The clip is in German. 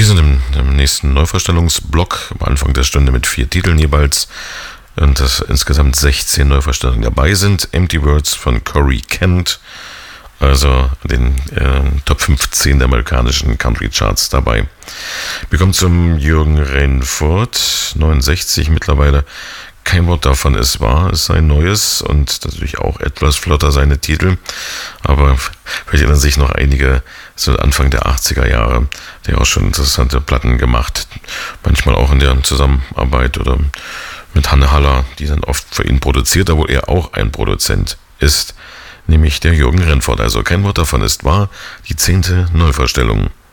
Wir sind im nächsten Neuvorstellungsblock am Anfang der Stunde mit 4 Titeln jeweils. Und dass insgesamt 16 Neuvorstellungen dabei sind. Empty Words von Corey Kent, also den Top 15 der amerikanischen Country Charts dabei. Wir kommen zum Jürgen Renfurt, 69 mittlerweile. Kein Wort davon ist wahr, ist sein neues und natürlich auch etwas flotter seine Titel. Aber vielleicht erinnern sich noch einige, so Anfang der 80er Jahre, der auch schon interessante Platten gemacht. Manchmal auch in der Zusammenarbeit oder mit Hanne Haller, die dann oft für ihn produziert, obwohl er auch ein Produzent ist, nämlich der Jürgen Renfurt. Also kein Wort davon ist wahr, die 10. Neuvorstellung.